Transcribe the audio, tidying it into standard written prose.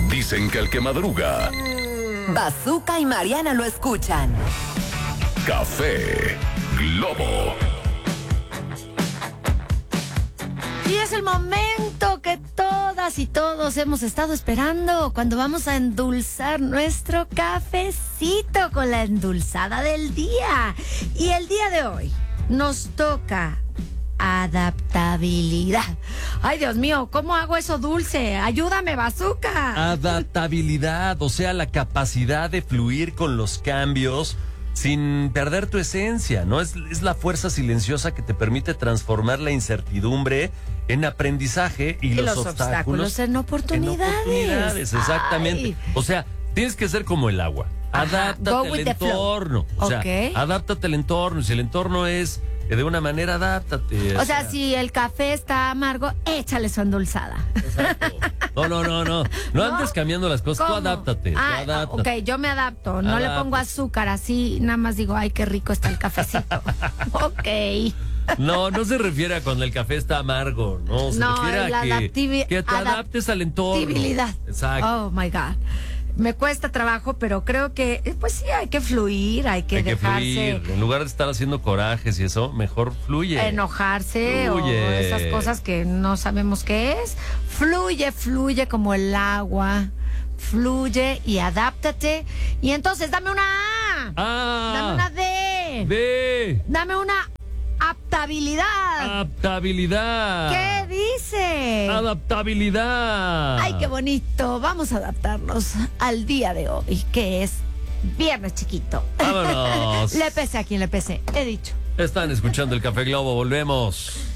Dicen que el que madruga, Bazooka y Mariana lo escuchan. Café Globo. Y es el momento que todas y todos hemos estado esperando, cuando vamos a endulzar nuestro cafecito con la endulzada del día. Y el día de hoy nos toca adaptabilidad. Ay, Dios mío, ¿cómo hago eso dulce? Ayúdame, Bazooka. Adaptabilidad, o sea, la capacidad de fluir con los cambios sin perder tu esencia, ¿no? Es la fuerza silenciosa que te permite transformar la incertidumbre en aprendizaje y los obstáculos en oportunidades. Exactamente. Ay. O sea, tienes que ser como el agua. Adáptate al entorno. O sea, adáptate al entorno. Si el entorno es de una manera, adáptate. O sea, si el café está amargo, échale su endulzada. Exacto. No andes cambiando las cosas. ¿Cómo? Tú adáptate. Ok, yo me adapto. No le pongo azúcar así. Nada más digo, ay, qué rico está el cafecito. Ok. No se refiere a cuando el café está amargo, ¿no? Se refiere a que te adaptes al entorno. Adaptabilidad. Exacto. Oh, my God. Me cuesta trabajo, pero creo que, pues sí, hay que fluir, hay que dejarse. Fluir. En lugar de estar haciendo corajes y eso, mejor fluye. Enojarse fluye. O esas cosas que no sabemos qué es. Fluye como el agua. Fluye y adáptate. Y entonces, dame una A. Dame una D. Dame una adaptabilidad. ¿Qué dice? Adaptabilidad. Ay, qué bonito. Vamos a adaptarnos al día de hoy, que es viernes chiquito. Vámonos. Le pese a quien le pese, he dicho. Están escuchando el Café Globo, volvemos.